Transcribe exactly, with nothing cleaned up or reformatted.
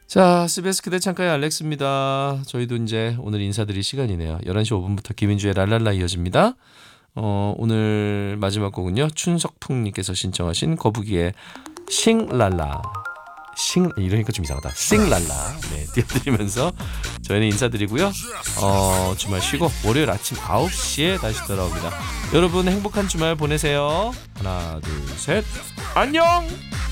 자, 에스비에스 그대 창가의 알렉스입니다. 저희도 이제 오늘 인사드릴 시간이네요. 열한 시 오 분부터 김인주의 랄랄라 이어집니다. 어, 오늘 마지막 곡은요. 춘석풍님께서 신청하신 거북이의 싱랄라. 싱 이러니까 좀 이상하다. 싱랄라. 네, 띄워드리면서 저희는 인사드리고요. 어, 주말 쉬고 월요일 아침 아홉 시에 다시 돌아옵니다. 여러분 행복한 주말 보내세요. 하나, 둘, 셋. 안녕.